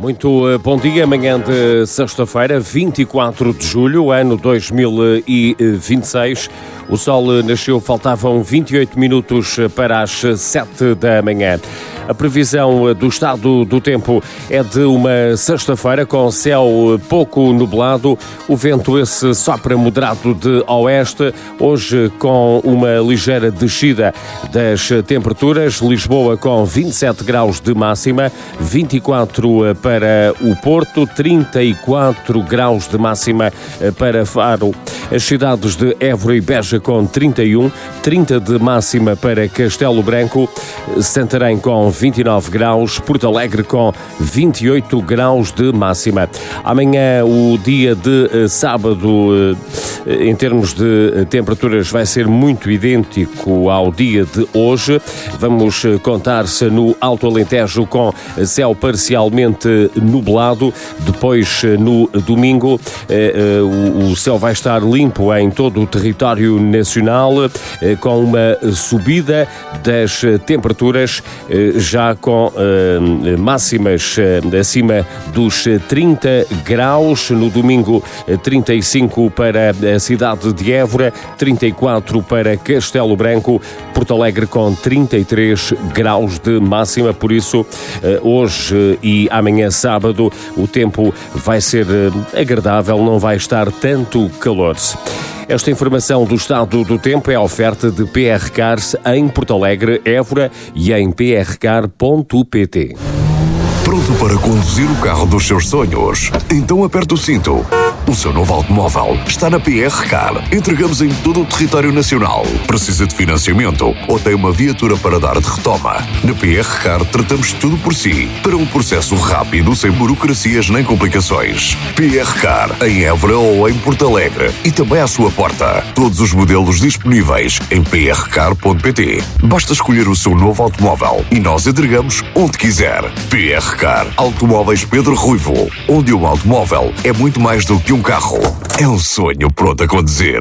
Muito bom dia, amanhã de sexta-feira, 24 de julho, ano 2026. O sol nasceu, faltavam 28 minutos para as 7 da manhã. A previsão do estado do tempo é de uma sexta-feira com céu pouco nublado, o vento esse sopra moderado de oeste, hoje com uma ligeira descida das temperaturas, Lisboa com 27 graus de máxima, 24 para o Porto, 34 graus de máxima para Faro, as cidades de Évora e Beja com 31, 30 de máxima para Castelo Branco, Santarém com 29 graus, Porto Alegre com 28 graus de máxima. Amanhã, o dia de sábado, em termos de temperaturas, vai ser muito idêntico ao dia de hoje. Vamos contar-se no Alto Alentejo com céu parcialmente nublado. Depois, no domingo, o céu vai estar limpo em todo o território nacional, com uma subida das temperaturas, já com máximas acima dos 30 graus. No domingo, 35 para a cidade de Évora, 34 para Castelo Branco, Porto Alegre com 33 graus de máxima. Por isso, hoje e amanhã sábado, o tempo vai ser agradável, não vai estar tanto calor. Esta informação do estado do tempo é a oferta de PR Cars em Porto Alegre, Évora e em prcar.pt. Pronto para conduzir o carro dos seus sonhos? Então aperte o cinto. O seu novo automóvel está na PR Car. Entregamos em todo o território nacional. Precisa de financiamento ou tem uma viatura para dar de retoma? Na PR Car tratamos tudo por si, para um processo rápido, sem burocracias nem complicações. PR Car, em Évora ou em Porto Alegre. E também à sua porta. Todos os modelos disponíveis em prcar.pt. Basta escolher o seu novo automóvel e nós entregamos onde quiser. PR Car, Automóveis Pedro Ruivo, onde um automóvel é muito mais do que um carro. É um sonho pronto a conduzir.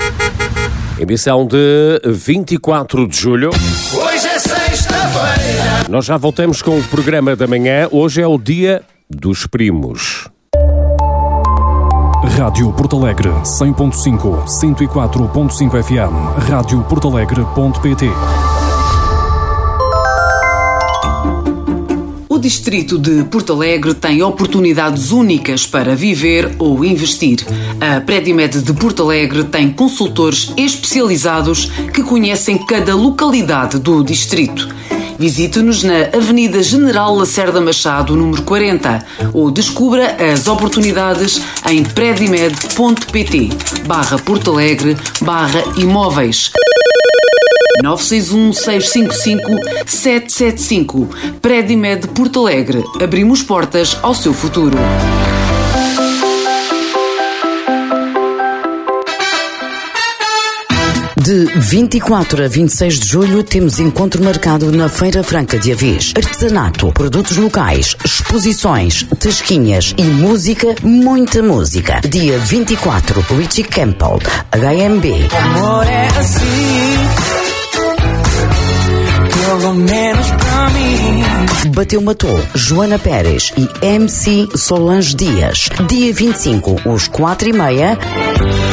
Emissão de 24 de julho. Hoje é sexta-feira. Nós já voltamos com o programa da manhã. Hoje é o dia dos primos. Rádio Porto Alegre 100.5, 104.5 FM, radioportalegre.pt. O Distrito de Porto Alegre tem oportunidades únicas para viver ou investir. A Predimed de Porto Alegre tem consultores especializados que conhecem cada localidade do distrito. Visite-nos na Avenida General Lacerda Machado, número 40, ou descubra as oportunidades em predimed.pt/Porto Alegre/imóveis. 961-655-775. Predimed Porto Alegre. Abrimos portas ao seu futuro. De 24 a 26 de julho temos encontro marcado na Feira Franca de Avis. Artesanato, produtos locais, exposições, tasquinhas e música, muita música. Dia 24, Richie Campbell, HMB. Amor é assim, pelo menos pra mim. Bateu Matou, Joana Pérez e MC Solange Dias. Dia 25, às 4h30.